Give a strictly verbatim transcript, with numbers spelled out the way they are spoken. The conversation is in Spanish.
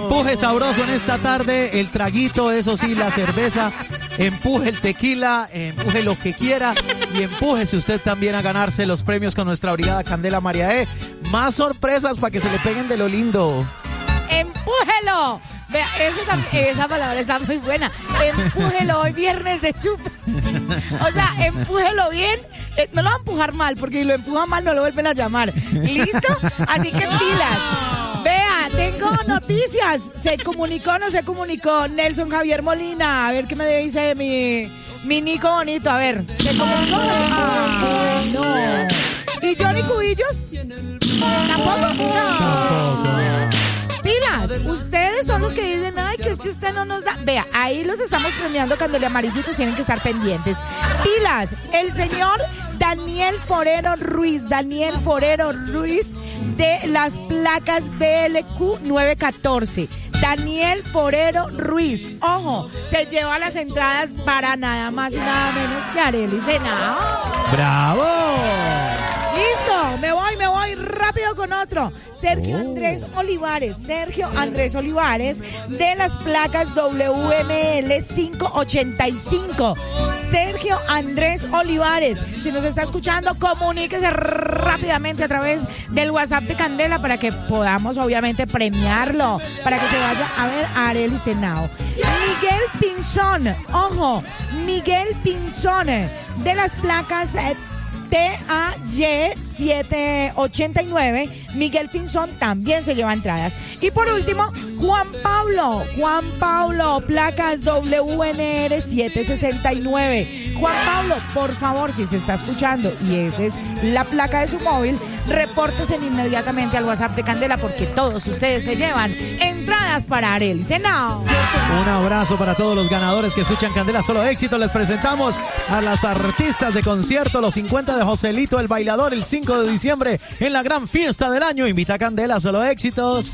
Empuje sabroso en esta tarde, el traguito, eso sí, la cerveza, empuje el tequila, empuje lo que quiera y empújese usted también a ganarse los premios con nuestra brigada Candela María E. Más sorpresas para que se le peguen de lo lindo. ¡Empújelo! Vea, esa, esa palabra está muy buena. Empújelo, hoy viernes de chupe. O sea, empújelo bien. Eh, no lo va a empujar mal, porque si lo empuja mal no lo vuelven a llamar. ¿Listo? Así que pilas. Vea, tengo noticias. ¿Se comunicó o no se comunicó Nelson Javier Molina? A ver qué me dice mi, mi Nico bonito. A ver, ¿se comunicó? Ay, no. ¿Y Johnny Cubillos? ¿Tampoco? No. Pilas, ustedes son los que dicen, ay, que es que usted no nos da. Vea, ahí los estamos premiando, Candela Amarillitos, tienen que estar pendientes. Pilas, el señor Daniel Forero Ruiz, Daniel Forero Ruiz de las placas B L Q nueve catorce. Daniel Forero Ruiz, ojo, se lleva las entradas para nada más y nada menos que Arely Senao. ¡Bravo! Listo, me voy, me voy rápido con otro. Sergio Andrés Olivares, Sergio Andrés Olivares de las placas W M L quinientos ochenta y cinco. Sergio Andrés Olivares, si nos está escuchando, comuníquese rápidamente a través del WhatsApp de Candela para que podamos obviamente premiarlo, para que se vaya a ver a Arely Senao. Miguel Pinzón, ojo, Miguel Pinzón de las placas eh, T A Y setecientos ochenta y nueve, Miguel Pinzón también se lleva entradas. Y por último, Juan Pablo, Juan Pablo, placas W N R setecientos sesenta y nueve. Juan Pablo, por favor, si se está escuchando y esa es la placa de su móvil, repórtese inmediatamente al WhatsApp de Candela porque todos ustedes se llevan entradas para Arely Senao. Un abrazo para todos los ganadores que escuchan Candela Solo Éxito. Les presentamos a las artistas de concierto, los cincuenta de Joselito el Bailador, el cinco de diciembre en la gran fiesta del año. Invita a Candela Solo Éxitos.